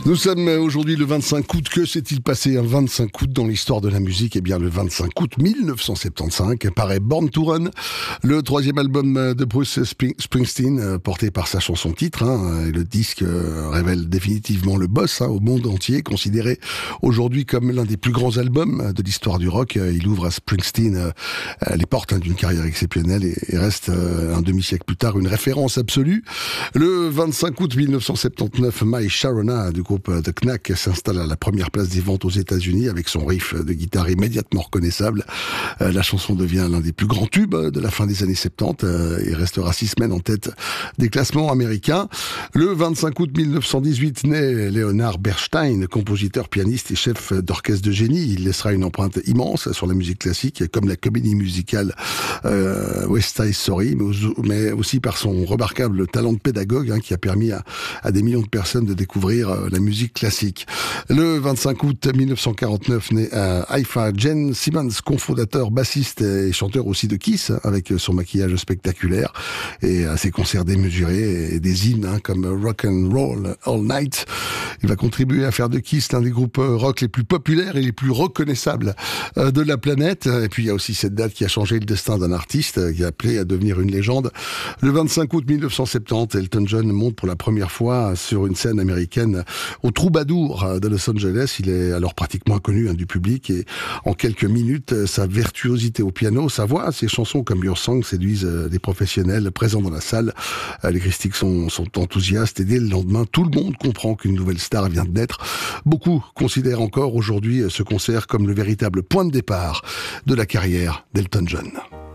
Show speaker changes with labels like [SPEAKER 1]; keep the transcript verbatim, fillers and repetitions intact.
[SPEAKER 1] Nous sommes aujourd'hui le vingt-cinq août. Que s'est-il passé un vingt-cinq août dans l'histoire de la musique? Eh bien, le vingt-cinq août mille neuf cent soixante-quinze paraît Born to Run, le troisième album de Bruce Springsteen, porté par sa chanson titre. Hein, et le disque révèle définitivement le boss hein, au monde entier, considéré aujourd'hui comme l'un des plus grands albums de l'histoire du rock. Il ouvre à Springsteen les portes hein, d'une carrière exceptionnelle et, et reste un demi-siècle plus tard une référence absolue. Le vingt-cinq août mille neuf cent soixante-dix-neuf, My Sharona du groupe The Knack s'installe à la première place des ventes aux États-Unis avec son riff de guitare immédiatement reconnaissable. Euh, la chanson devient l'un des plus grands tubes de la fin des années soixante-dix euh, et restera six semaines en tête des classements américains. Le vingt-cinq août mille neuf cent dix-huit naît Leonard Bernstein, compositeur, pianiste et chef d'orchestre de génie. Il laissera une empreinte immense sur la musique classique, comme la comédie musicale euh, West Side Story, mais aussi par son remarquable talent de pédagogue hein, qui a permis à, à des millions de personnes de découvrir euh, la musique classique. Le vingt-cinq août mille neuf cent quarante-neuf naît à Haïfa Gene Simmons, cofondateur, bassiste et chanteur aussi de Kiss, avec son maquillage spectaculaire et ses concerts démesurés et des hymnes hein, comme Rock and Roll All Night. Il va contribuer à faire de Kiss l'un des groupes rock les plus populaires et les plus reconnaissables de la planète. Et puis il y a aussi cette date qui a changé le destin d'un artiste, qui a appelé à devenir une légende. Le vingt-cinq août mille neuf cent soixante-dix, Elton John monte pour la première fois sur une scène américaine au Troubadour de Los Angeles. Il est alors pratiquement inconnu hein, du public et en quelques minutes, sa virtuosité au piano, sa voix, ses chansons comme Your Song séduisent des professionnels présents dans la salle. Les critiques sont, sont enthousiastes et dès le lendemain, tout le monde comprend qu'une nouvelle star vient de naître. Beaucoup considèrent encore aujourd'hui ce concert comme le véritable point de départ de la carrière d'Elton John.